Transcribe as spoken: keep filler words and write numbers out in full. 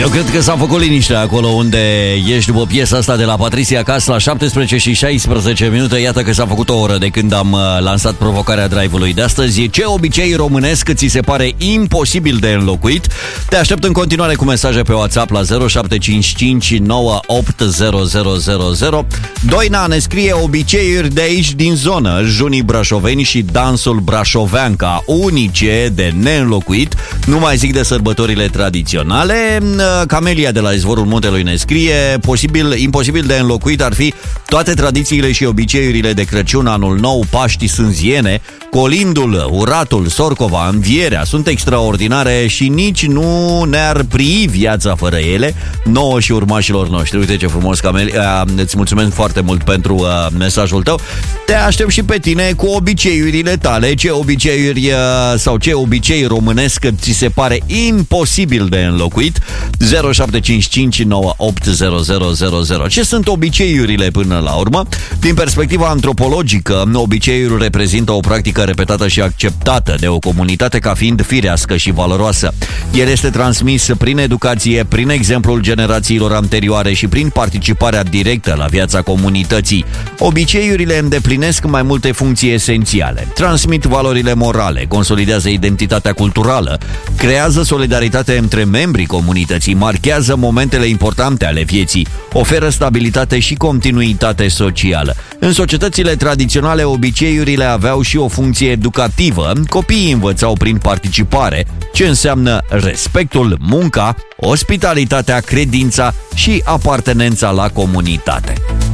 Eu cred că s-a făcut liniște acolo unde ești după piesa asta de la Patricia Cass la șaptesprezece și șaisprezece minute. Iată că s-a făcut o oră de când am lansat provocarea drive-ului de astăzi. Ce obicei românesc ți se pare imposibil de înlocuit? Te aștept în continuare cu mesaje pe WhatsApp la zero șapte cinci cinci nouă opt zero zero zero zero. Doina ne scrie obiceiuri de aici din zonă, junii brașoveni și dansul brașoveanca, unice de neînlocuit. Nu mai zic de sărbătorile tradiționale. Camelia de la Izvorul Muntelui ne scrie posibil, imposibil de înlocuit ar fi toate tradițiile și obiceiurile de Crăciun, Anul Nou, Paști, Sânziene, colindul, uratul, sorcova, învierea sunt extraordinare și nici nu ne-ar prii viața fără ele, nouă și urmașilor noștri. Uite ce frumos, Camelia, îți mulțumesc foarte mult pentru uh, mesajul tău. Te aștept și pe tine cu obiceiurile tale. Ce obiceiuri uh, sau ce obicei românesc ți se pare imposibil de înlocuit? zero șapte cinci cinci nouă opt zero zero zero zero. Ce sunt obiceiurile până la urmă? Din perspectiva antropologică, obiceiul reprezintă o practică repetată și acceptată de o comunitate ca fiind firească și valoroasă. El este transmis prin educație, prin exemplul generațiilor anterioare și prin participarea directă la viața comunității. Obiceiurile îndeplinesc mai multe funcții esențiale. Transmit valorile morale, consolidează identitatea culturală, creează solidaritate între membrii comunității, marchează momentele importante ale vieții, oferă stabilitate și continuitate socială. În societățile tradiționale, obiceiurile aveau și o funcție educativă. Copiii învățau prin participare ce înseamnă respectul, munca, ospitalitatea, credința și apartenența la comunitate.